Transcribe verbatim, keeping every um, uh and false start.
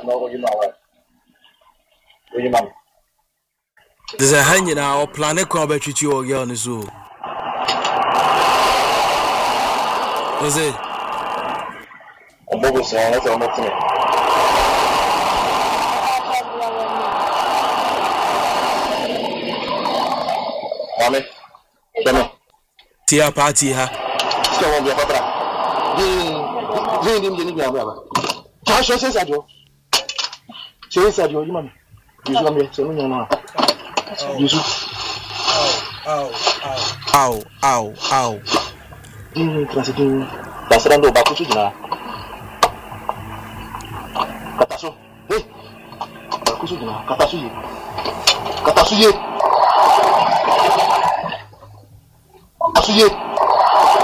no you know what. You man. There's a hanging now plan a crowd bet you or girl on zoo. Was it? A mobile song, that's almost me. Mommy, Mommy, Tia party, ha. Still won't be a papa. Didn't you know? Cash says I do. Says I do, you man. You should be telling me now. You should. Ow, ow, ow, ow. Hmm, transiting. That's the end back to you now. Katasu, hey, Katasu now, Katasu, Katasu, Katasu.